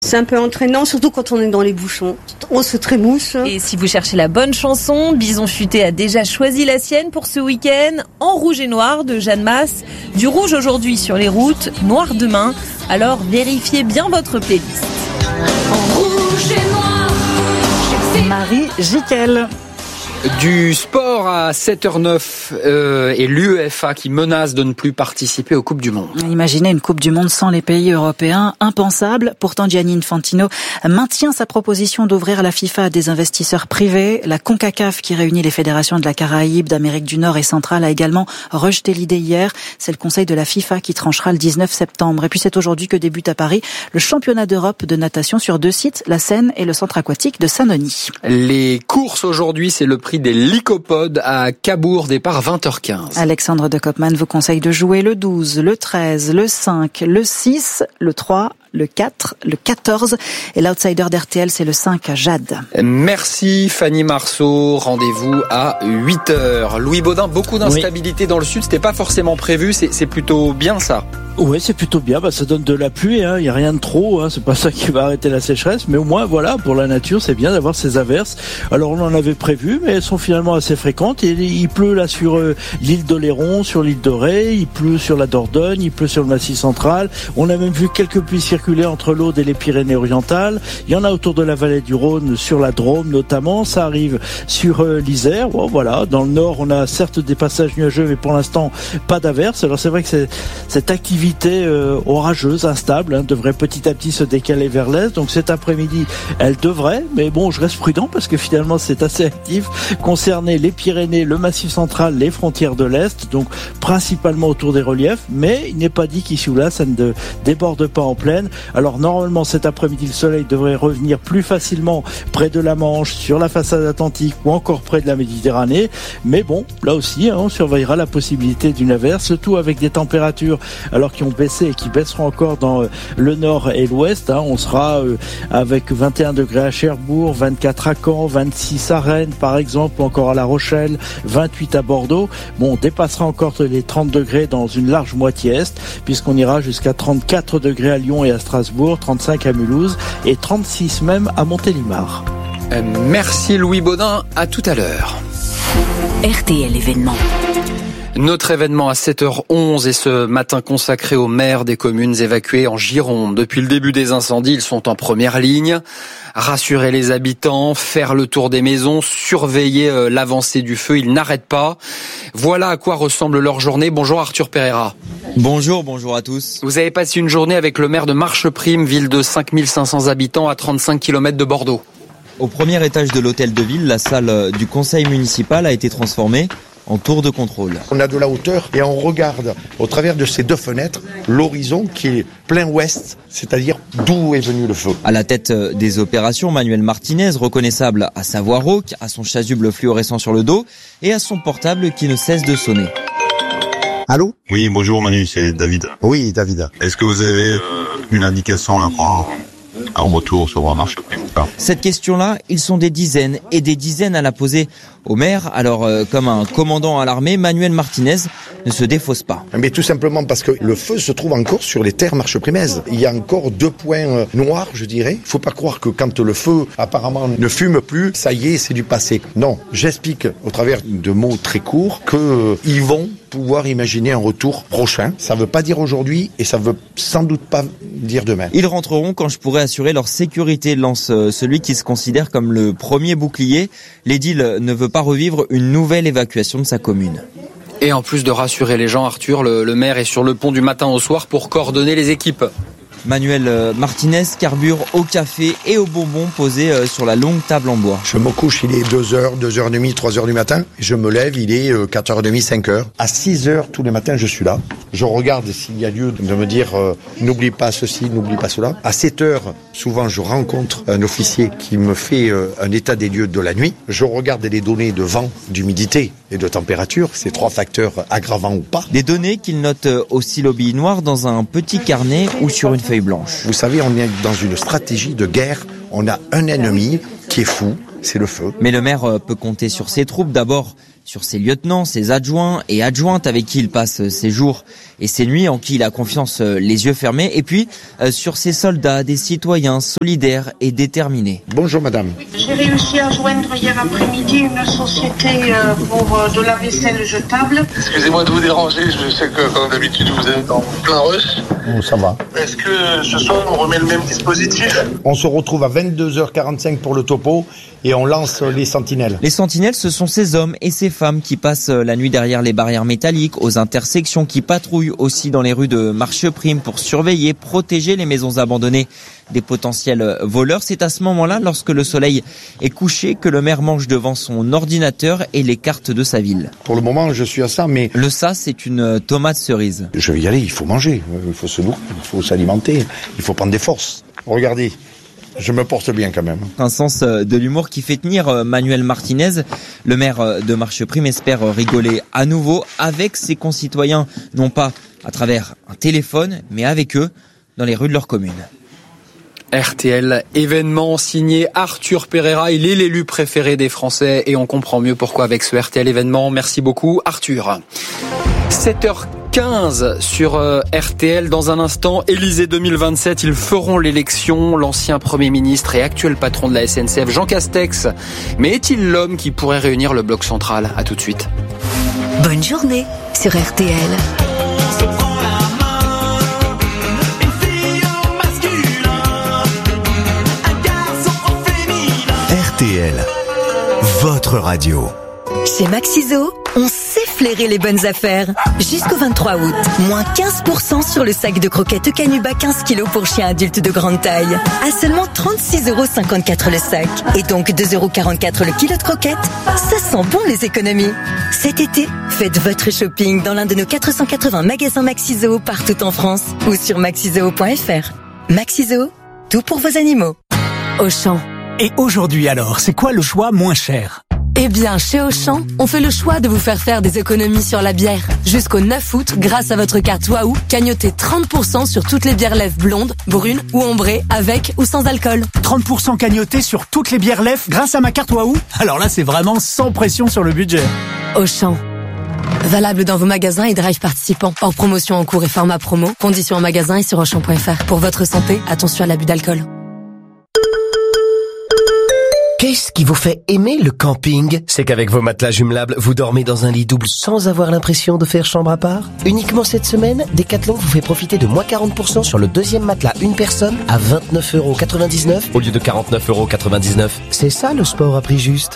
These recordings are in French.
C'est un peu entraînant, surtout quand on est dans les bouchons. On se trémousse. Et si vous cherchez la bonne chanson, Bison Futé a déjà choisi la sienne pour ce week-end. En rouge et noir de Jeanne Masse. Du rouge aujourd'hui sur les routes, noir demain. Alors vérifiez bien votre playlist. En rouge et noir, Marie Jiquel. Du sport à 7h09 et l'UEFA qui menace de ne plus participer aux Coupes du Monde. Imaginez une Coupe du Monde sans les pays européens, impensable. Pourtant, Gianni Infantino maintient sa proposition d'ouvrir la FIFA à des investisseurs privés. La CONCACAF, qui réunit les fédérations de la Caraïbe, d'Amérique du Nord et centrale, a également rejeté l'idée hier. C'est le Conseil de la FIFA qui tranchera le 19 septembre. Et puis c'est aujourd'hui que débute à Paris le championnat d'Europe de natation sur 2 sites, la Seine et le centre aquatique de Saint-Denis. Les courses aujourd'hui, c'est le prix des lycopodes à Cabourg, départ 20h15. Alexandre de Koopman vous conseille de jouer le 12, le 13, le 5, le 6, le 3, le 4, le 14 et l'outsider d'RTL, c'est le 5, Jade. Merci Fanny Marceau, rendez-vous à 8h. Louis Baudin, beaucoup d'instabilité dans le sud, c'était pas forcément prévu, c'est plutôt bien ça. Oui, c'est plutôt bien, ça donne de la pluie, il y a rien de trop, c'est pas ça qui va arrêter la sécheresse, mais au moins voilà, pour la nature, c'est bien d'avoir ces averses. Alors on en avait prévu, mais elles sont finalement assez fréquentes. Il pleut là sur l'île d'Oléron, sur l'île de Ré, il pleut sur la Dordogne, il pleut sur le Massif central. On a même vu quelques pluies circuler entre l'Aude et les Pyrénées-Orientales. Il y en a autour de la vallée du Rhône, sur la Drôme notamment. Ça arrive sur l'Isère. Bon, voilà, dans le nord, on a certes des passages nuageux, mais pour l'instant pas d'averses. Alors c'est vrai que cette activité orageuse, instable, devrait petit à petit se décaler vers l'est. Donc cet après-midi, elle devrait, mais bon, je reste prudent parce que finalement c'est assez actif, concerner les Pyrénées, le Massif central, les frontières de l'Est, donc principalement autour des reliefs, mais il n'est pas dit qu'ici ou là ça ne déborde pas en plaine. Alors normalement cet après-midi, le soleil devrait revenir plus facilement près de la Manche, sur la façade atlantique ou encore près de la Méditerranée, mais bon, là aussi, on surveillera la possibilité d'une averse, surtout avec des températures alors qui ont baissé et qui baisseront encore dans le nord et l'ouest. On sera avec 21 degrés à Cherbourg, 24 à Caen, 26 à Rennes par exemple, ou encore à La Rochelle, 28 à Bordeaux. Bon, on dépassera encore les 30 degrés dans une large moitié est, puisqu'on ira jusqu'à 34 degrés à Lyon et à Strasbourg, 35 à Mulhouse et 36 même à Montélimar. Merci Louis Baudin, à tout à l'heure. RTL événement. Notre événement à 7h11 est ce matin consacré aux maires des communes évacuées en Gironde. Depuis le début des incendies, ils sont en première ligne. Rassurer les habitants, faire le tour des maisons, surveiller l'avancée du feu, ils n'arrêtent pas. Voilà à quoi ressemble leur journée. Bonjour Arthur Pereira. Bonjour à tous. Vous avez passé une journée avec le maire de Marcheprime, ville de 5500 habitants à 35 km de Bordeaux. Au premier étage de l'hôtel de ville, la salle du conseil municipal a été transformée en tour de contrôle. On a de la hauteur et on regarde au travers de ces 2 fenêtres l'horizon qui est plein ouest, c'est-à-dire d'où est venu le feu. À la tête des opérations, Manuel Martinez, reconnaissable à sa voix rauque, à son chasuble fluorescent sur le dos et à son portable qui ne cesse de sonner. Allô ? Oui, bonjour Manu, c'est David. Oui, David. Est-ce que vous avez une indication là en retour sur Marcheprime ? Cette question-là, ils sont des dizaines et des dizaines à la poser au maire. Alors, comme un commandant à l'armée, Manuel Martinez ne se défausse pas. Mais tout simplement parce que le feu se trouve encore sur les terres marcheprimaises. Il y a encore 2 points noirs, je dirais. Il faut pas croire que quand le feu apparemment ne fume plus, ça y est, c'est du passé. Non, j'explique au travers de mots très courts que ils vont pouvoir imaginer un retour prochain. Ça veut pas dire aujourd'hui et ça veut sans doute pas dire demain. Ils rentreront quand je pourrai assurer leur sécurité, lance celui qui se considère comme le premier bouclier. L'édile ne veut pas revivre une nouvelle évacuation de sa commune. Et en plus de rassurer les gens, Arthur, le maire est sur le pont du matin au soir pour coordonner les équipes. Manuel Martinez carbure au café et aux bonbons posés sur la longue table en bois. Je me couche, il est 2h, 2h30, 3h du matin. Je me lève, il est 4h30, 5h. À 6h tous les matins, je suis là. Je regarde s'il y a lieu de me dire n'oublie pas ceci, n'oublie pas cela. À 7h, souvent, je rencontre un officier qui me fait un état des lieux de la nuit. Je regarde les données de vent, d'humidité et de température, ces 3 facteurs aggravants ou pas. Des données qu'il note au stylo bille noir dans un petit carnet ou sur une feuille blanche. Vous savez, on est dans une stratégie de guerre. On a un ennemi qui est fou, c'est le feu. Mais le maire peut compter sur ses troupes, d'abord sur ses lieutenants, ses adjoints et adjointes avec qui il passe ses jours et c'est lui en qui il a confiance les yeux fermés. Et puis sur ces soldats, des citoyens solidaires et déterminés. Bonjour madame. J'ai réussi à joindre hier après-midi une société pour de la vaisselle jetable. Excusez-moi de vous déranger, je sais que comme d'habitude vous êtes en plein rush. Oh, ça va. Est-ce que ce soir on remet le même dispositif ? On se retrouve à 22h45 pour le topo et on lance les sentinelles. Les sentinelles, ce sont ces hommes et ces femmes qui passent la nuit derrière les barrières métalliques, aux intersections, qui patrouillent aussi dans les rues de Marcheprime pour surveiller, protéger les maisons abandonnées des potentiels voleurs. C'est à ce moment-là, lorsque le soleil est couché, que le maire mange devant son ordinateur et les cartes de sa ville. Pour le moment, je suis à ça, mais... Le ça, c'est une tomate cerise. Je vais y aller, il faut manger, il faut se nourrir, il faut s'alimenter, il faut prendre des forces. Regardez, je me porte bien quand même. Un sens de l'humour qui fait tenir Manuel Martinez. Le maire de Marcheprime espère rigoler à nouveau avec ses concitoyens, non pas à travers un téléphone, mais avec eux dans les rues de leur commune. RTL, événement signé Arthur Pereira. Il est l'élu préféré des Français et on comprend mieux pourquoi avec ce RTL événement. Merci beaucoup Arthur. 7h15 sur RTL. Dans un instant, Élysée 2027, ils feront l'élection. L'ancien Premier ministre et actuel patron de la SNCF, Jean Castex. Mais est-il l'homme qui pourrait réunir le bloc central ? À tout de suite. Bonne journée sur RTL. RTL, votre radio. Chez Maxiso, on sait flairer les bonnes affaires. Jusqu'au 23 août, moins 15% sur le sac de croquettes Canuba 15 kg pour chiens adultes de grande taille. À seulement 36,54 € le sac. Et donc 2,44 € le kilo de croquettes. Ça sent bon les économies. Cet été, faites votre shopping dans l'un de nos 480 magasins Maxiso partout en France ou sur maxiso.fr. Maxiso, tout pour vos animaux. Auchan. Et aujourd'hui alors, c'est quoi le choix moins cher ? Eh bien, chez Auchan, on fait le choix de vous faire des économies sur la bière. Jusqu'au 9 août, grâce à votre carte Waouh, cagnotez 30% sur toutes les bières lèves blondes, brunes ou ambrées, avec ou sans alcool. 30% cagnoté sur toutes les bières lèves grâce à ma carte Waouh. Alors là, c'est vraiment sans pression sur le budget. Auchan. Valable dans vos magasins et drive participants. Hors promotion en cours et format promo. Conditions en magasin et sur Auchan.fr. Pour votre santé, attention à l'abus d'alcool. Qu'est-ce qui vous fait aimer le camping ? C'est qu'avec vos matelas jumelables, vous dormez dans un lit double sans avoir l'impression de faire chambre à part. Uniquement cette semaine, Decathlon vous fait profiter de moins 40% sur le deuxième matelas une personne à 29,99 € au lieu de 49,99 €. C'est ça le sport à prix juste.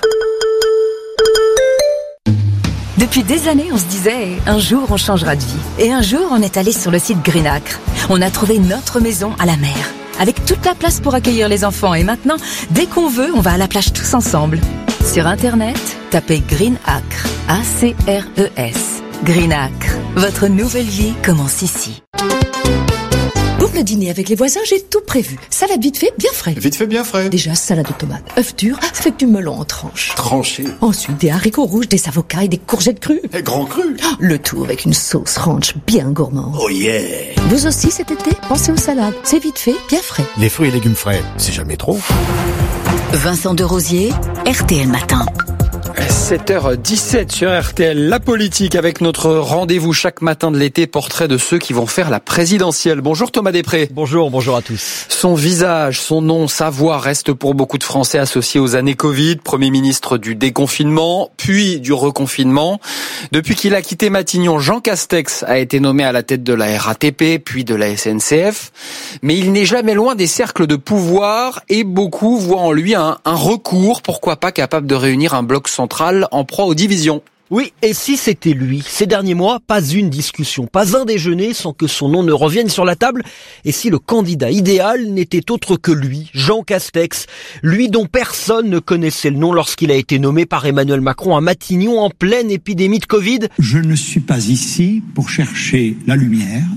Depuis des années, on se disait « un jour, on changera de vie ». Et un jour, on est allé sur le site Greenacre. On a trouvé notre maison à la mer, avec toute la place pour accueillir les enfants. Et maintenant, dès qu'on veut, on va à la plage tous ensemble. Sur Internet, tapez Greenacre, A-C-R-E-S. Greenacre, votre nouvelle vie commence ici. Pour le dîner avec les voisins, j'ai tout prévu. Salade vite fait, bien frais. Vite fait, bien frais. Déjà, salade de tomates, œufs durs, avec du melon en tranches. Tranché. Ensuite, des haricots rouges, des avocats et des courgettes crues. Et grand cru. Le tout avec une sauce ranch bien gourmande. Oh yeah. Vous aussi, cet été, pensez aux salades. C'est vite fait, bien frais. Les fruits et légumes frais, c'est jamais trop. Vincent Derosier, RTL Matin. 7h17 sur RTL, la politique avec notre rendez-vous chaque matin de l'été, portrait de ceux qui vont faire la présidentielle. Bonjour Thomas Després. Bonjour à tous. Son visage, son nom, sa voix restent pour beaucoup de Français associés aux années Covid, Premier ministre du déconfinement, puis du reconfinement. Depuis qu'il a quitté Matignon, Jean Castex a été nommé à la tête de la RATP, puis de la SNCF. Mais il n'est jamais loin des cercles de pouvoir et beaucoup voient en lui un recours, pourquoi pas capable de réunir un bloc central en proie aux divisions. Oui, et si c'était lui ? Ces derniers mois, pas une discussion, pas un déjeuner sans que son nom ne revienne sur la table. Et si le candidat idéal n'était autre que lui, Jean Castex, lui dont personne ne connaissait le nom lorsqu'il a été nommé par Emmanuel Macron à Matignon en pleine épidémie de Covid ? Je ne suis pas ici pour chercher la lumière.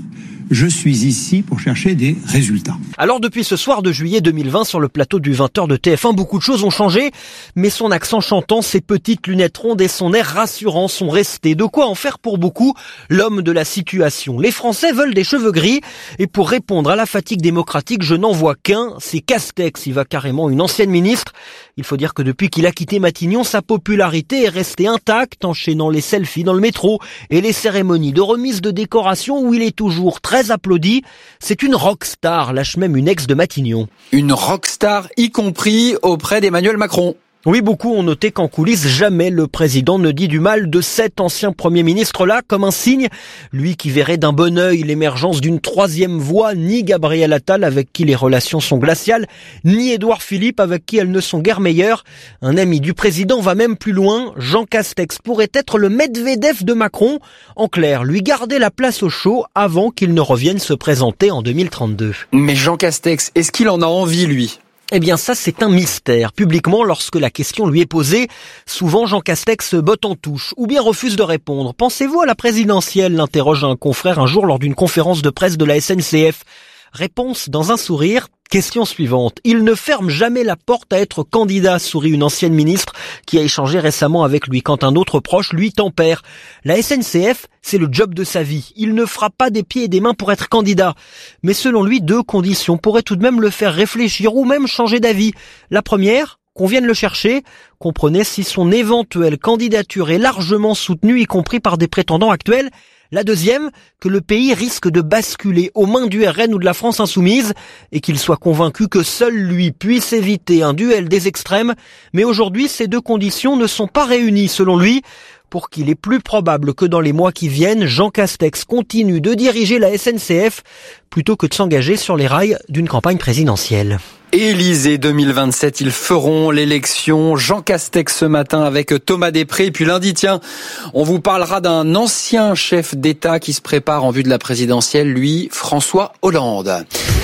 Je suis ici pour chercher des résultats. Alors depuis ce soir de juillet 2020 sur le plateau du 20h de TF1, beaucoup de choses ont changé, mais son accent chantant, ses petites lunettes rondes et son air rassurant sont restés. De quoi en faire pour beaucoup l'homme de la situation. Les Français veulent des cheveux gris et pour répondre à la fatigue démocratique, je n'en vois qu'un, c'est Castex. Il va carrément une ancienne ministre. Il faut dire que depuis qu'il a quitté Matignon, sa popularité est restée intacte, enchaînant les selfies dans le métro et les cérémonies de remise de décoration où il est toujours très applaudi. C'est une rockstar, lâche même une ex de Matignon. Une rockstar, y compris auprès d'Emmanuel Macron. Oui, beaucoup ont noté qu'en coulisses, jamais le président ne dit du mal de cet ancien Premier ministre-là comme un signe. Lui qui verrait d'un bon œil l'émergence d'une troisième voie, ni Gabriel Attal avec qui les relations sont glaciales, ni Édouard Philippe avec qui elles ne sont guère meilleures. Un ami du président va même plus loin. Jean Castex pourrait être le Medvedev de Macron. En clair, lui garder la place au chaud avant qu'il ne revienne se présenter en 2032. Mais Jean Castex, est-ce qu'il en a envie, lui ? Eh bien ça, c'est un mystère. Publiquement, lorsque la question lui est posée, souvent Jean Castex se botte en touche ou bien refuse de répondre. Pensez-vous à la présidentielle, l'interroge un confrère un jour lors d'une conférence de presse de la SNCF. Réponse dans un sourire. Question suivante. Il ne ferme jamais la porte à être candidat, sourit une ancienne ministre qui a échangé récemment avec lui quand un autre proche lui tempère. La SNCF, c'est le job de sa vie. Il ne fera pas des pieds et des mains pour être candidat. Mais selon lui, 2 conditions pourraient tout de même le faire réfléchir ou même changer d'avis. La première, qu'on vienne le chercher. Comprenez si son éventuelle candidature est largement soutenue, y compris par des prétendants actuels. La deuxième, que le pays risque de basculer aux mains du RN ou de la France insoumise et qu'il soit convaincu que seul lui puisse éviter un duel des extrêmes. Mais aujourd'hui, ces 2 conditions ne sont pas réunies selon lui. Pour qu'il est plus probable que dans les mois qui viennent, Jean Castex continue de diriger la SNCF plutôt que de s'engager sur les rails d'une campagne présidentielle. Élysée 2027, ils feront l'élection. Jean Castex ce matin avec Thomas Després. Et puis lundi, tiens, on vous parlera d'un ancien chef d'État qui se prépare en vue de la présidentielle, lui, François Hollande.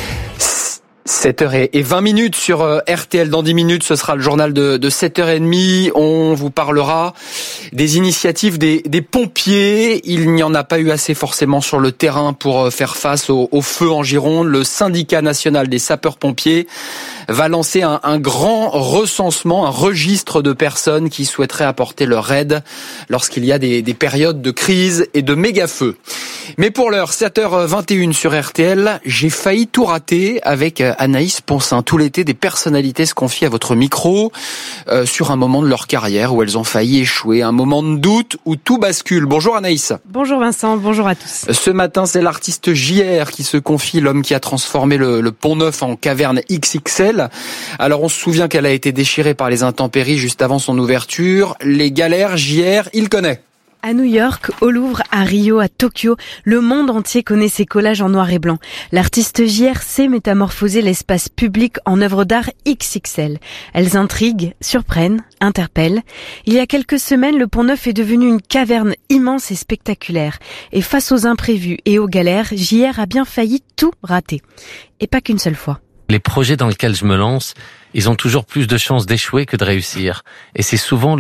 7h20 sur RTL. Dans 10 minutes, ce sera le journal de 7h30. On vous parlera des initiatives des pompiers. Il n'y en a pas eu assez forcément sur le terrain pour faire face au feu en Gironde. Le syndicat national des sapeurs-pompiers va lancer un grand recensement, un registre de personnes qui souhaiteraient apporter leur aide lorsqu'il y a des périodes de crise et de méga-feux. Mais pour l'heure, 7h21 sur RTL, j'ai failli tout rater avec Anaïs Poncin. Tout l'été, des personnalités se confient à votre micro sur un moment de leur carrière où elles ont failli échouer, un moment de doute où tout bascule. Bonjour Anaïs. Bonjour Vincent, bonjour à tous. Ce matin, c'est l'artiste JR qui se confie, l'homme qui a transformé le Pont-Neuf en caverne XXL. Alors on se souvient qu'elle a été déchirée par les intempéries juste avant son ouverture. Les galères, JR, il connaît. À New York, au Louvre, à Rio, à Tokyo, le monde entier connaît ses collages en noir et blanc. L'artiste JR sait métamorphoser l'espace public en œuvres d'art XXL. Elles intriguent, surprennent, interpellent. Il y a quelques semaines, le Pont-Neuf est devenu une caverne immense et spectaculaire. Et face aux imprévus et aux galères, JR a bien failli tout rater. Et pas qu'une seule fois. Les projets dans lesquels je me lance, ils ont toujours plus de chances d'échouer que de réussir. Et c'est souvent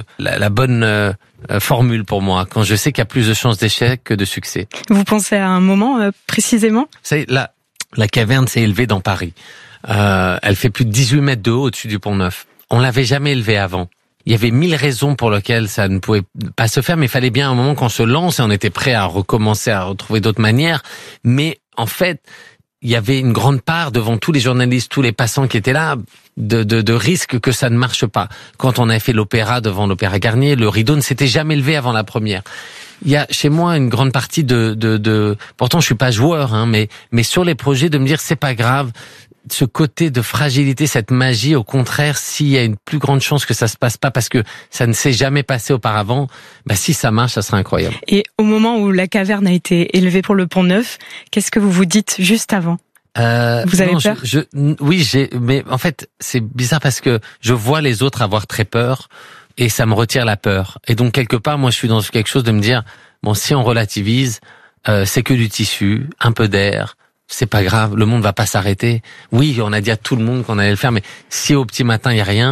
la bonne formule pour moi, quand je sais qu'il y a plus de chances d'échec que de succès. Vous pensez à un moment précisément ? Vous savez, la caverne s'est élevée dans Paris. Elle fait plus de 18 mètres de haut au-dessus du Pont-Neuf. On l'avait jamais élevée avant. Il y avait 1000 raisons pour lesquelles ça ne pouvait pas se faire, mais il fallait bien un moment qu'on se lance et on était prêt à recommencer, à retrouver d'autres manières. Mais en fait, il y avait une grande part devant tous les journalistes, tous les passants qui étaient là, de risque que ça ne marche pas. Quand on avait fait l'opéra devant l'Opéra Garnier, le rideau ne s'était jamais levé avant la première. Il y a chez moi une grande partie pourtant je suis pas joueur, mais sur les projets de me dire c'est pas grave. Ce côté de fragilité, cette magie, au contraire, s'il y a une plus grande chance que ça se passe pas parce que ça ne s'est jamais passé auparavant, si ça marche, ça sera incroyable. Et au moment où la caverne a été élevée pour le Pont-Neuf, qu'est-ce que vous vous dites juste avant ? Vous avez peur ? Oui, mais en fait, c'est bizarre parce que je vois les autres avoir très peur et ça me retire la peur. Et donc, quelque part, moi, je suis dans quelque chose de me dire, bon, si on relativise, c'est que du tissu, un peu d'air, c'est pas grave, le monde va pas s'arrêter. Oui, on a dit à tout le monde qu'on allait le faire, mais si au petit matin il y a rien,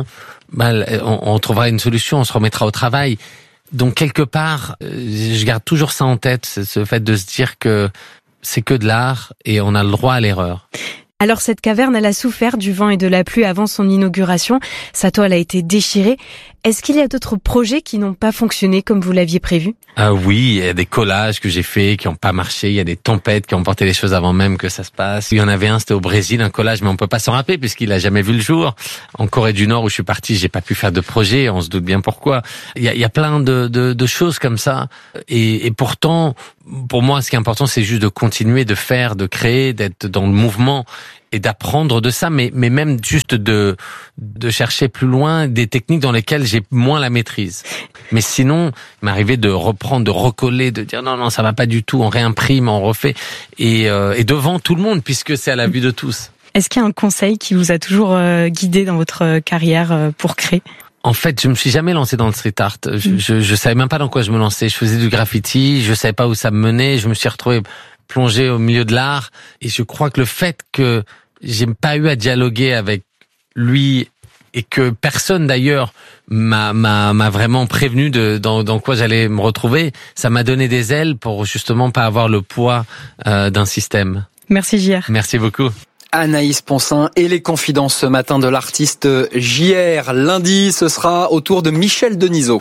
on trouvera une solution, on se remettra au travail. Donc quelque part, je garde toujours ça en tête, ce fait de se dire que c'est que de l'art et on a le droit à l'erreur. Alors cette caverne, elle a souffert du vent et de la pluie avant son inauguration. Sa toile a été déchirée. Est-ce qu'il y a d'autres projets qui n'ont pas fonctionné comme vous l'aviez prévu ? Oui, il y a des collages que j'ai faits qui n'ont pas marché. Il y a des tempêtes qui ont emporté les choses avant même que ça se passe. Il y en avait un, c'était au Brésil, un collage, mais on peut pas s'en rappeler puisqu'il a jamais vu le jour. En Corée du Nord où je suis parti, j'ai pas pu faire de projet. On se doute bien pourquoi. Il y a plein de choses comme ça. Et pourtant, pour moi, ce qui est important, c'est juste de continuer de faire, de créer, d'être dans le mouvement et d'apprendre de ça, mais même juste de chercher plus loin des techniques dans lesquelles j'ai moins la maîtrise. Mais sinon, il m'arrivait de reprendre, de recoller, de dire non, ça va pas du tout, on réimprime, on refait, et devant tout le monde, puisque c'est à la vue de tous. Est-ce qu'il y a un conseil qui vous a toujours guidé dans votre carrière pour créer ? En fait, je me suis jamais lancé dans le street art. Je savais même pas dans quoi je me lançais. Je faisais du graffiti, je savais pas où ça me menait. Je me suis retrouvé plongé au milieu de l'art. Et je crois que le fait que j'ai pas eu à dialoguer avec lui et que personne d'ailleurs m'a vraiment prévenu dans quoi j'allais me retrouver, ça m'a donné des ailes pour justement pas avoir le poids d'un système. Merci JR. Merci beaucoup. Anaïs Poncin et les confidences ce matin de l'artiste JR. Lundi, ce sera au tour de Michel Denisot.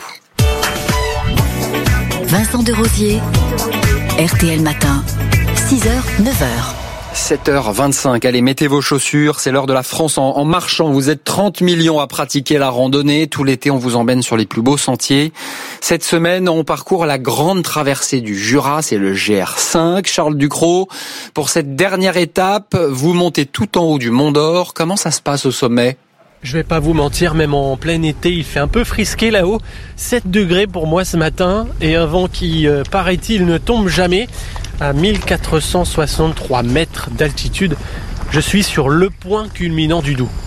Vincent Derosier, RTL Matin, 6h, 9h. 7h25, allez, mettez vos chaussures, c'est l'heure de la France en marchant. Vous êtes 30 millions à pratiquer la randonnée. Tout l'été, on vous emmène sur les plus beaux sentiers. Cette semaine, on parcourt la grande traversée du Jura, c'est le GR5. Charles Ducrot, pour cette dernière étape, vous montez tout en haut du Mont d'Or. Comment ça se passe au sommet ? Je vais pas vous mentir, même en plein été, il fait un peu frisqué là-haut. 7 degrés pour moi ce matin et un vent qui, paraît-il, ne tombe jamais. À 1463 mètres d'altitude, je suis sur le point culminant du Doubs.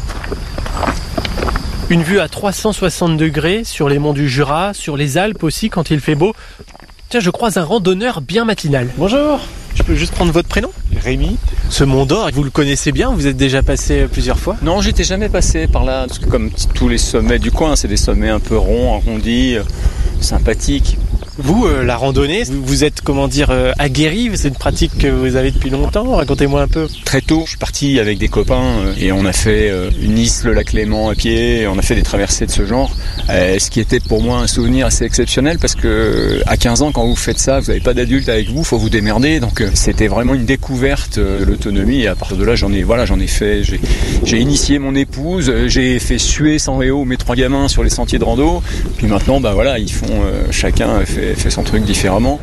Une vue à 360 degrés sur les monts du Jura, sur les Alpes aussi quand il fait beau. Tiens, je croise un randonneur bien matinal. Bonjour, je peux juste prendre votre prénom ? Rémi. Ce Mont d'Or, vous le connaissez bien ? Vous êtes déjà passé plusieurs fois ? Non, j'étais jamais passé par là, parce que comme tous les sommets du coin, c'est des sommets un peu ronds, arrondis, sympathiques. Vous, la randonnée, vous êtes, aguerri, c'est une pratique que vous avez depuis longtemps, racontez-moi un peu. Très tôt, je suis parti avec des copains et on a fait Nice, le lac Léman à pied, on a fait des traversées de ce genre, ce qui était pour moi un souvenir assez exceptionnel parce que à 15 ans, quand vous faites ça, vous n'avez pas d'adulte avec vous, faut vous démerder, donc c'était vraiment une découverte de l'autonomie et à partir de là, j'en ai fait, j'ai initié mon épouse, j'ai fait suer sans et eau mes 3 gamins sur les sentiers de rando, puis maintenant, ils font, chacun fait son truc différemment.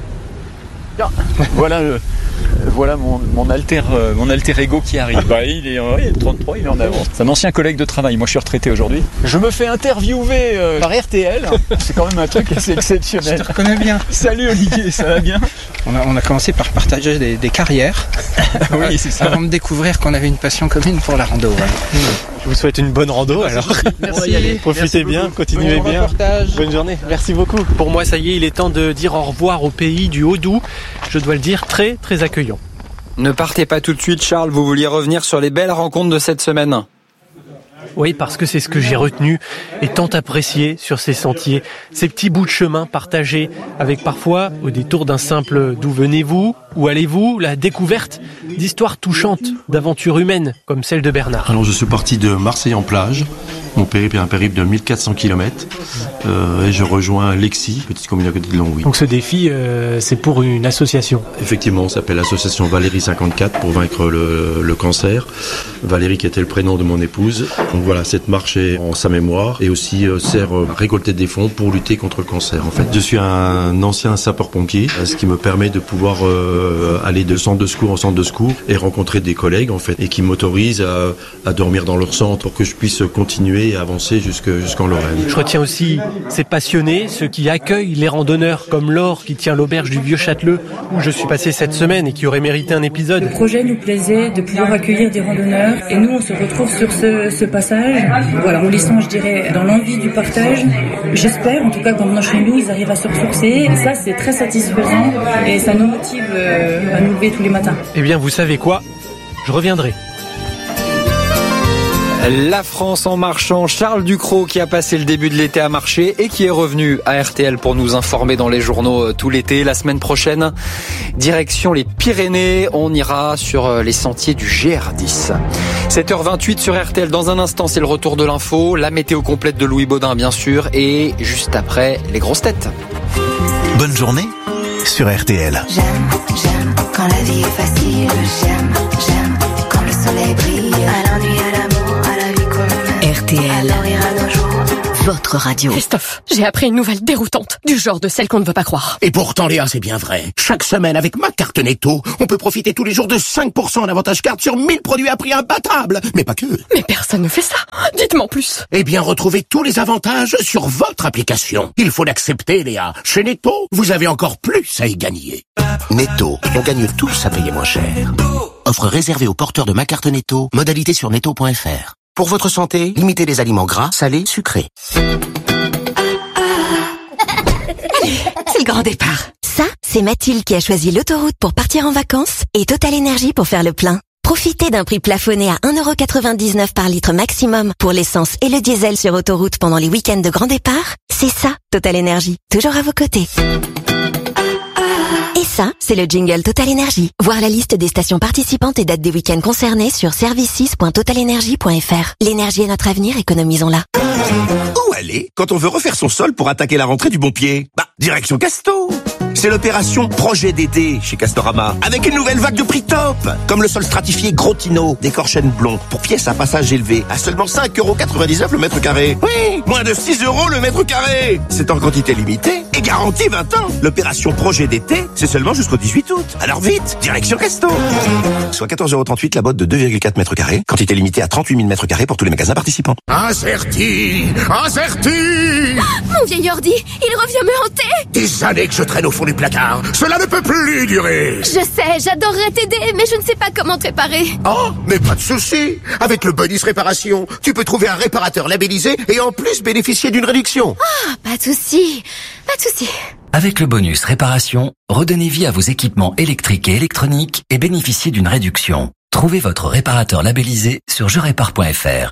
Voilà mon alter ego qui arrive. Il est 33, il est en avance. C'est un ancien collègue de travail. Moi, je suis retraité aujourd'hui. Je me fais interviewer par RTL. C'est quand même un truc assez exceptionnel. Je te reconnais bien. Salut Olivier, ça va bien ? On a commencé par partager des carrières. Oui, c'est ça. Avant de découvrir qu'on avait une passion commune pour la rando. Ouais. Je vous souhaite une bonne rando alors. Merci. On va y aller. Profitez bien, continuez bien. Reportage. Bonne journée. Merci beaucoup. Pour moi, ça y est, il est temps de dire au revoir au pays du Haut-Doubs. Je dois le dire, très très accueillant. Ne partez pas tout de suite, Charles, vous vouliez revenir sur les belles rencontres de cette semaine. Oui, parce que c'est ce que j'ai retenu et tant apprécié sur ces sentiers. Ces petits bouts de chemin partagés avec parfois, au détour d'un simple « d'où venez-vous » Où allez-vous ? La découverte d'histoires touchantes, d'aventures humaines, comme celle de Bernard. Alors je suis parti de Marseille en plage. Mon périple est un périple de 1400 km. Et je rejoins Lexi, petite commune à côté de Longwy. Donc ce défi, c'est pour une association. Effectivement, ça s'appelle l'association Valérie 54 pour vaincre le cancer. Valérie qui était le prénom de mon épouse. Donc voilà, cette marche est en sa mémoire et aussi sert à récolter des fonds pour lutter contre le cancer. En fait, je suis un ancien sapeur-pompier, ce qui me permet de pouvoir aller de centre de secours en centre de secours et rencontrer des collègues en fait, et qui m'autorisent à dormir dans leur centre pour que je puisse continuer et avancer jusqu'en Lorraine. Je retiens aussi ces passionnés, ceux qui accueillent les randonneurs, comme Laure qui tient l'auberge du Vieux-Châteleux où je suis passé cette semaine et qui aurait mérité un épisode. Le projet nous plaisait de pouvoir accueillir des randonneurs et nous on se retrouve sur ce passage, voilà, on les sent, je dirais, dans l'envie du partage. J'espère en tout cas qu'en venant chez nous ils arrivent à se ressourcer et ça c'est très satisfaisant et ça nous motive à nous lever tous les matins. Eh bien vous savez quoi ? Je reviendrai. La France en marchant, Charles Ducrot qui a passé le début de l'été à marcher et qui est revenu à RTL pour nous informer dans les journaux tout l'été. La semaine prochaine, direction les Pyrénées, on ira sur les sentiers du GR10. 7h28 sur RTL, dans un instant c'est le retour de l'info, la météo complète de Louis Baudin bien sûr et juste après les grosses têtes. Bonne journée sur RTL. J'aime quand la vie est facile, j'aime quand le soleil brille, à l'ennui, à l'amour, à la vie qu'on mène. RTL, À nos jours. votre radio. Christophe, j'ai appris une nouvelle déroutante, du genre de celle qu'on ne veut pas croire. Et pourtant, Léa, c'est bien vrai. Chaque semaine, avec ma carte Netto, on peut profiter tous les jours de 5% en avantage carte sur 1000 produits à prix imbattable. Mais pas que. Mais personne ne fait ça. Dites-moi plus. Eh bien, retrouvez tous les avantages sur votre application. Il faut l'accepter, Léa. Chez Netto, vous avez encore plus à y gagner. Netto, on gagne tous à payer moins cher. Offre réservée aux porteurs de ma carte Netto. Modalité sur netto.fr. Pour votre santé, limitez les aliments gras, salés, sucrés. Allez, c'est le grand départ. Ça, c'est Mathilde qui a choisi l'autoroute pour partir en vacances et Total Énergie pour faire le plein. Profitez d'un prix plafonné à 1,99€ par litre maximum pour l'essence et le diesel sur autoroute pendant les week-ends de grand départ. C'est ça, Total Énergie. Toujours à vos côtés. Et ça, c'est le jingle Total Énergie. Voir la liste des stations participantes et dates des week-ends concernés sur services.totalenergie.fr. L'énergie est notre avenir, économisons-la. Où aller quand on veut refaire son sol pour attaquer la rentrée du bon pied? Direction Casto. C'est l'opération Projet d'été chez Castorama, avec une nouvelle vague de prix top, comme le sol stratifié Grotino, décor chêne blond, pour pièces à passage élevé, à seulement 5,99€ le mètre carré. Oui, moins de 6€ le mètre carré. C'est en quantité limitée et garantie 20 ans. L'opération Projet d'été, c'est seulement jusqu'au 18 août. Alors vite, direction Casto. Soit 14,38€ la botte de 2,4 mètres carrés, quantité limitée à 38 000 mètres carrés pour tous les magasins participants. Incerti. Mon vieil ordi, il revient me hanter. Des années que je traîne au fond du placard. Cela ne peut plus durer. Je sais, j'adorerais t'aider, mais je ne sais pas comment te réparer. Oh, mais pas de souci. Avec le bonus réparation, tu peux trouver un réparateur labellisé et en plus bénéficier d'une réduction. Ah, pas de souci. Avec le bonus réparation, redonnez vie à vos équipements électriques et électroniques et bénéficiez d'une réduction. Trouvez votre réparateur labellisé sur jerépare.fr.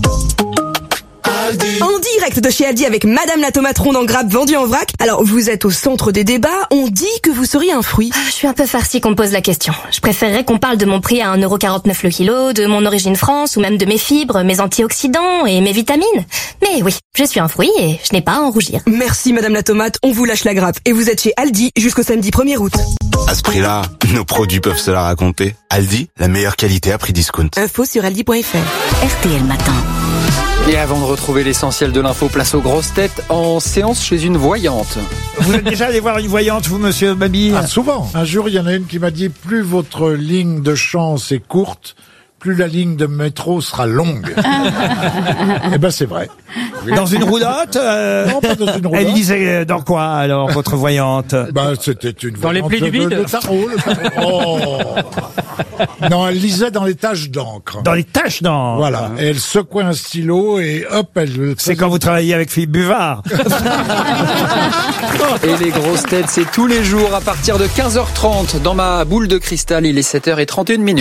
En direct de chez Aldi avec Madame la tomate ronde en grappe vendue en vrac. Alors, vous êtes au centre des débats, on dit que vous seriez un fruit. Je suis un peu farcie qu'on me pose la question. Je préférerais qu'on parle de mon prix à 1,49€ le kilo, de mon origine France ou même de mes fibres, mes antioxydants et mes vitamines. Mais oui, je suis un fruit et je n'ai pas à en rougir. Merci Madame la tomate, on vous lâche la grappe. Et vous êtes chez Aldi jusqu'au samedi 1er août. À ce prix-là, nos produits peuvent se la raconter. Aldi, la meilleure qualité à prix discount. Info sur aldi.fr. RTL Matin. Et avant de retrouver l'essentiel de l'info, place aux grosses têtes en séance chez une voyante. Vous êtes déjà allé voir une voyante, vous, monsieur Babi? Souvent. Un jour, il y en a une qui m'a dit, plus votre ligne de chance est courte, plus la ligne de métro sera longue. Eh ben, c'est vrai. Dans une roulotte Non, pas dans une roulotte. Elle lisait dans quoi, alors, votre voyante? C'était une Dans les voyante plis du vide. le tarot. Oh. Non, elle lisait dans les taches d'encre. Dans les taches d'encre. Voilà. Et elle secouait un stylo et hop, elle... C'est quand vous travailliez avec Philippe Buvard. Et les grosses têtes, c'est tous les jours à partir de 15h30 dans ma boule de cristal. Il est 7h31.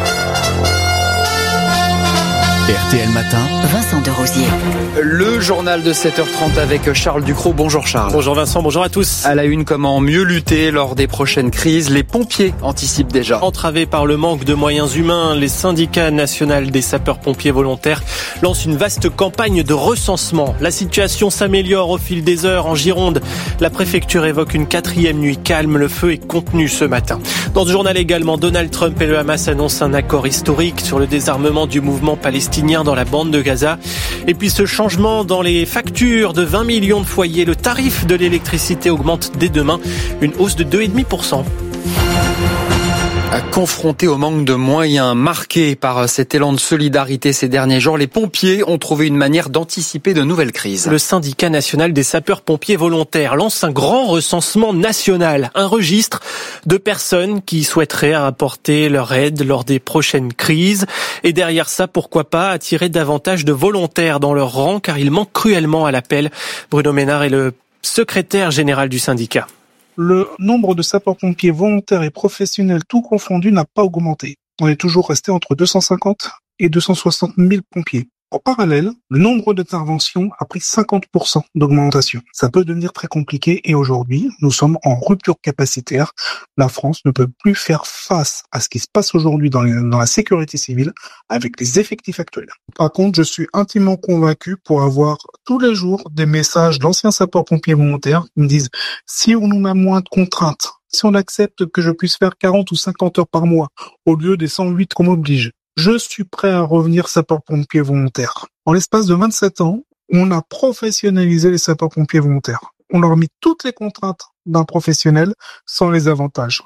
RTL Matin, Vincent Derosier. Le journal de 7h30 avec Charles Ducrot. Bonjour Charles. Bonjour Vincent, bonjour à tous. À la une, comment mieux lutter lors des prochaines crises? Les pompiers anticipent déjà. Entravés par le manque de moyens humains, les syndicats nationaux des sapeurs-pompiers volontaires lancent une vaste campagne de recensement. La situation s'améliore au fil des heures en Gironde. La préfecture évoque une 4e nuit calme. Le feu est contenu ce matin. Dans ce journal également, Donald Trump et le Hamas annoncent un accord historique sur le désarmement du mouvement palestinien dans la bande de Gaza. Et puis ce changement dans les factures de 20 millions de foyers. Le tarif de l'électricité augmente dès demain. Une hausse de 2,5%. Confrontés au manque de moyens, marqués par cet élan de solidarité ces derniers jours, les pompiers ont trouvé une manière d'anticiper de nouvelles crises. Le syndicat national des sapeurs-pompiers volontaires lance un grand recensement national, un registre de personnes qui souhaiteraient apporter leur aide lors des prochaines crises. Et derrière ça, pourquoi pas attirer davantage de volontaires dans leur rang, car il manque cruellement à l'appel. Bruno Ménard est le secrétaire général du syndicat. Le nombre de sapeurs-pompiers volontaires et professionnels tout confondus n'a pas augmenté. On est toujours resté entre 250 et 260 000 pompiers. En parallèle, le nombre d'interventions a pris 50% d'augmentation. Ça peut devenir très compliqué et aujourd'hui, nous sommes en rupture capacitaire. La France ne peut plus faire face à ce qui se passe aujourd'hui dans la sécurité civile avec les effectifs actuels. Par contre, je suis intimement convaincu pour avoir tous les jours des messages d'anciens sapeurs-pompiers volontaires qui me disent « si on nous met moins de contraintes, si on accepte que je puisse faire 40 ou 50 heures par mois au lieu des 108 qu'on m'oblige, je suis prêt à revenir sapeur-pompier volontaire. » En l'espace de 27 ans, on a professionnalisé les sapeurs-pompiers volontaires. On leur a mis toutes les contraintes d'un professionnel sans les avantages.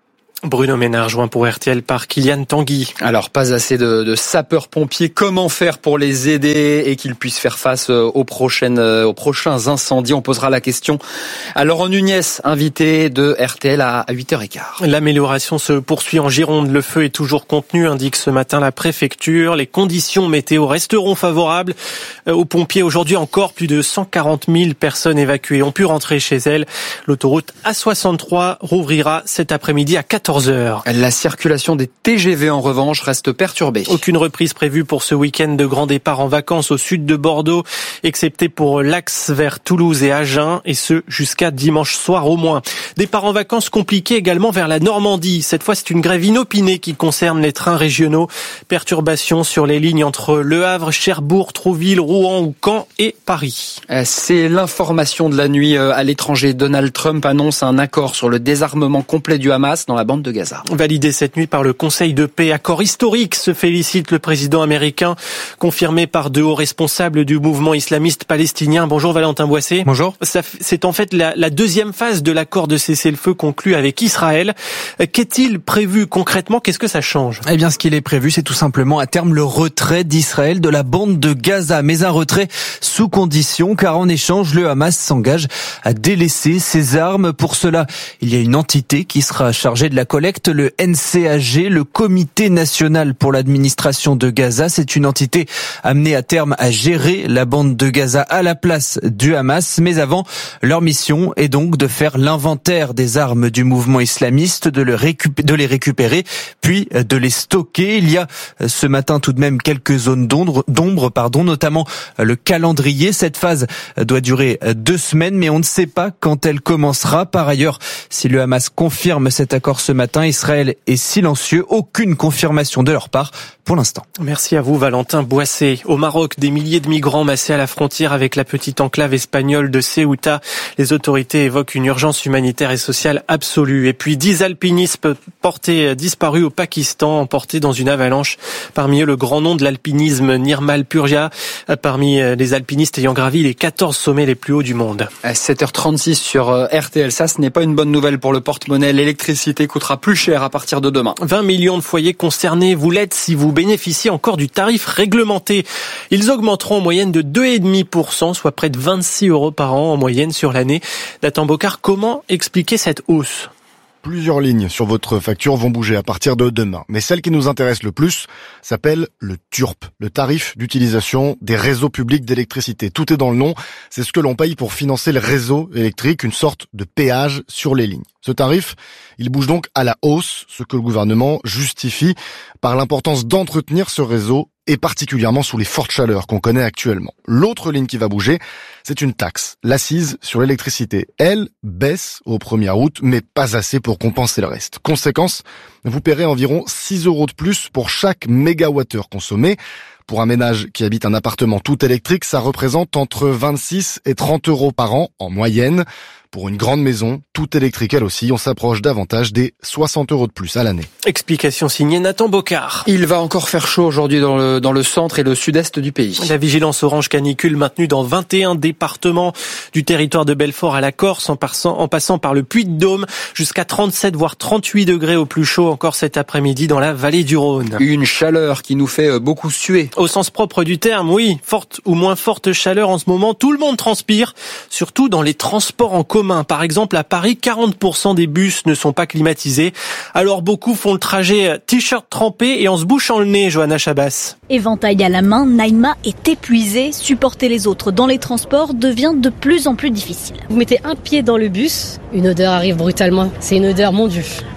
Bruno Ménard, joint pour RTL par Kylian Tanguy. Alors, pas assez de sapeurs-pompiers. Comment faire pour les aider et qu'ils puissent faire face aux prochains incendies? On posera la question à Laurent Nunez, invité de RTL à 8h15. L'amélioration se poursuit en Gironde. Le feu est toujours contenu, indique ce matin la préfecture. Les conditions météo resteront favorables aux pompiers. Aujourd'hui encore, plus de 140 000 personnes évacuées ont pu rentrer chez elles. L'autoroute A63 rouvrira cet après-midi à 14h. La circulation des TGV, en revanche, reste perturbée. Aucune reprise prévue pour ce week-end de grand départ en vacances au sud de Bordeaux, excepté pour l'axe vers Toulouse et Agen, et ce jusqu'à dimanche soir au moins. Départ en vacances compliqué également vers la Normandie. Cette fois, c'est une grève inopinée qui concerne les trains régionaux. Perturbations sur les lignes entre Le Havre, Cherbourg, Trouville, Rouen ou Caen et Paris. C'est l'information de la nuit à l'étranger. Donald Trump annonce un accord sur le désarmement complet du Hamas dans la bande de Gaza. Validé cette nuit par le Conseil de paix. Accord historique, se félicite le président américain, confirmé par de hauts responsables du mouvement islamiste palestinien. Bonjour Valentin Boissé. Bonjour. C'est en fait la deuxième phase de l'accord de cessez-le-feu conclu avec Israël. Qu'est-il prévu concrètement? Qu'est-ce que ça change? Eh bien, ce qu'il est prévu, c'est tout simplement à terme le retrait d'Israël de la bande de Gaza. Mais un retrait sous condition, car en échange, le Hamas s'engage à délaisser ses armes. Pour cela, il y a une entité qui sera chargée de la collecte, le NCAG, le Comité national pour l'administration de Gaza. C'est une entité amenée à terme à gérer la bande de Gaza à la place du Hamas. Mais avant, leur mission est donc de faire l'inventaire des armes du mouvement islamiste, de les récupérer, puis de les stocker. Il y a ce matin tout de même quelques zones d'ombre, notamment le calendrier. Cette phase doit durer 2 semaines, mais on ne sait pas quand elle commencera. Par ailleurs, si le Hamas confirme cet accord ce matin, Israël est silencieux. Aucune confirmation de leur part pour l'instant. Merci à vous Valentin Boissé. Au Maroc, des milliers de migrants massés à la frontière avec la petite enclave espagnole de Ceuta. Les autorités évoquent une urgence humanitaire et sociale absolue. Et puis 10 alpinistes portés disparus au Pakistan, emportés dans une avalanche. Parmi eux, le grand nom de l'alpinisme, Nirmal Purja, parmi les alpinistes ayant gravi les 14 sommets les plus hauts du monde. À 7h36 sur RTL, ça, ce n'est pas une bonne nouvelle pour le porte-monnaie. L'électricité coûtera plus cher à partir de demain. 20 millions de foyers concernés. Vous l'êtes si vous bénéficiez encore du tarif réglementé. Ils augmenteront en moyenne de 2,5%, soit près de 26 € par an en moyenne sur l'année. Nathan Bocard, comment expliquer cette hausse? Plusieurs lignes sur votre facture vont bouger à partir de demain. Mais celle qui nous intéresse le plus s'appelle le TURP, le tarif d'utilisation des réseaux publics d'électricité. Tout est dans le nom. C'est ce que l'on paye pour financer le réseau électrique, une sorte de péage sur les lignes. Ce tarif, il bouge donc à la hausse, ce que le gouvernement justifie par l'importance d'entretenir ce réseau et particulièrement sous les fortes chaleurs qu'on connaît actuellement. L'autre ligne qui va bouger, c'est une taxe, l'accise sur l'électricité. Elle baisse au 1er août, mais pas assez pour compenser le reste. Conséquence, vous paierez environ 6 € de plus pour chaque mégawattheure consommé. Pour un ménage qui habite un appartement tout électrique, ça représente entre 26 et 30 € par an en moyenne. Pour une grande maison, tout électrique elle aussi, on s'approche davantage des 60 € de plus à l'année. Explication signée Nathan Bocard. Il va encore faire chaud aujourd'hui dans le centre et le sud-est du pays. La vigilance orange canicule maintenue dans 21 départements du territoire de Belfort à la Corse, en passant par le Puy-de-Dôme, jusqu'à 37 voire 38 degrés au plus chaud encore cet après-midi dans la vallée du Rhône. Une chaleur qui nous fait beaucoup suer. Au sens propre du terme, oui, forte ou moins forte chaleur en ce moment, tout le monde transpire, surtout dans les transports en commun. Par exemple, à Paris, 40% des bus ne sont pas climatisés. Alors beaucoup font le trajet t-shirt trempé et en se bouchant le nez, Johanna Chabas. Éventail à la main, Naïma est épuisée. Supporter les autres dans les transports devient de plus en plus difficile. Vous mettez un pied dans le bus, une odeur arrive brutalement. C'est une odeur, mon Dieu.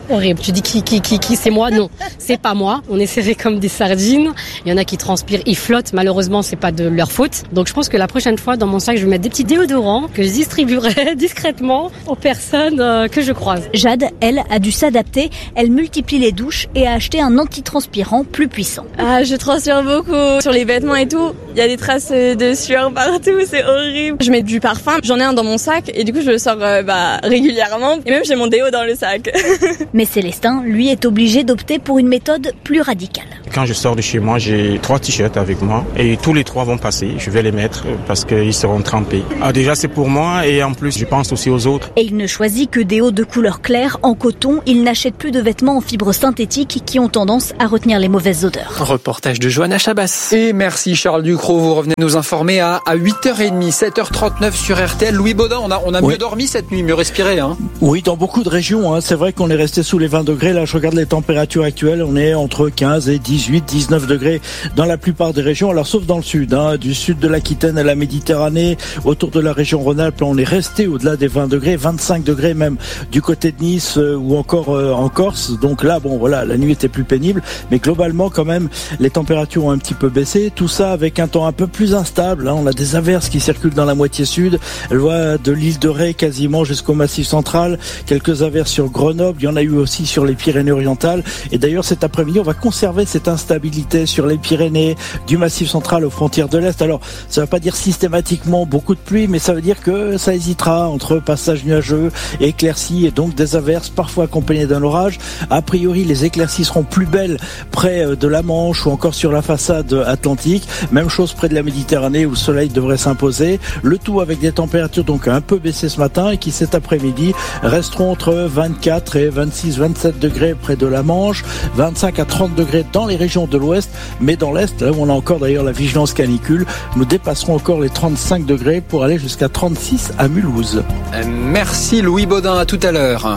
horrible. Je dis qui c'est moi? Non, c'est pas moi. On est serrés comme des sardines. Il y en a qui transpirent, ils flottent. Malheureusement, c'est pas de leur faute. Donc je pense que la prochaine fois, dans mon sac, je vais mettre des petits déodorants que je distribuerai discrètement aux personnes que je croise. Jade, elle, a dû s'adapter. Elle multiplie les douches et a acheté un antitranspirant plus puissant. Ah, je transpire beaucoup. Sur les vêtements et tout, il y a des traces de sueur partout, c'est horrible. Je mets du parfum, j'en ai un dans mon sac et du coup je le sors régulièrement. Et même j'ai mon déo dans le sac. Mais Célestin, lui, est obligé d'opter pour une méthode plus radicale. Quand je sors de chez moi, j'ai 3 t-shirts avec moi et tous les 3 vont passer. Je vais les mettre parce qu'ils seront trempés. Déjà c'est pour moi et en plus je pense aussi aux autres. Et il ne choisit que des hauts de couleur claire, en coton. Il n'achète plus de vêtements en fibres synthétiques qui ont tendance à retenir les mauvaises odeurs. Reportage de Johanna Chabas. Et merci Charles Ducrot, vous revenez nous informer à 8h30, 7h39 sur RTL. Louis Baudin, on a mieux dormi cette nuit, mieux respiré. Hein. Oui, dans beaucoup de régions, c'est vrai qu'on est resté sous les 20 degrés. Là, je regarde les températures actuelles, on est entre 15 et 18, 19 degrés dans la plupart des régions. Alors, sauf dans le sud, du sud de l'Aquitaine à la Méditerranée, autour de la région Rhône-Alpes, on est resté au-delà des 20 degrés, 25 degrés même du côté de Nice ou encore en Corse. Donc là, la nuit était plus pénible, mais globalement, quand même, les températures ont un petit peu baissé. Tout ça avec un temps un peu plus instable. On a des averses qui circulent dans la moitié sud. Elle va de l'île de Ré quasiment jusqu'au Massif central. Quelques averses sur Grenoble. Il y en a eu aussi sur les Pyrénées-Orientales. Et d'ailleurs, cet après-midi, on va conserver cette instabilité sur les Pyrénées, du Massif central aux frontières de l'Est. Alors, ça ne va pas dire systématiquement beaucoup de pluie, mais ça veut dire que ça hésitera entre passages nuageux et éclaircies et donc des averses parfois accompagnées d'un orage. A priori, les éclaircies seront plus belles près de la Manche ou encore sur la façade atlantique. Même chose près de la Méditerranée où le soleil devrait s'imposer. Le tout avec des températures donc un peu baissées ce matin et qui cet après-midi resteront entre 24 et 26, 27 degrés près de la Manche, 25 à 30 degrés dans les régions de l'Ouest, mais dans l'Est, là où on a encore d'ailleurs la vigilance canicule, nous dépasserons encore les 35 degrés pour aller jusqu'à 36 à Mulhouse. Merci Louis Baudin, à tout à l'heure.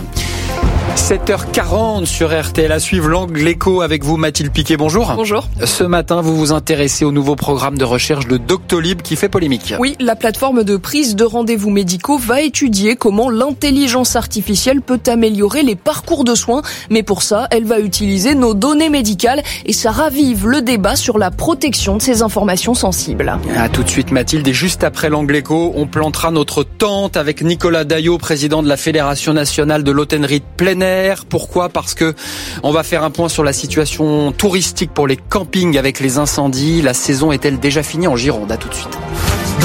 7h40 sur RTL, à suivre l'Angle Écho avec vous Mathilde Piquet, bonjour. Bonjour. Ce matin, vous vous intéressez au nouveau programme de recherche de Doctolib qui fait polémique. Oui, la plateforme de prise de rendez-vous médicaux va étudier comment l'intelligence artificielle peut améliorer les parcours de soins. Mais pour ça, elle va utiliser nos données médicales et ça ravive le débat sur la protection de ces informations sensibles. À tout de suite Mathilde, et juste après l'Angle Écho, on plantera notre tente avec Nicolas Daillot, président de la Fédération nationale de l'hôtellerie de plein air. Pourquoi ? Parce que on va faire un point sur la situation touristique pour les campings avec les incendies. La saison est-elle déjà finie en Gironde ? À tout de suite.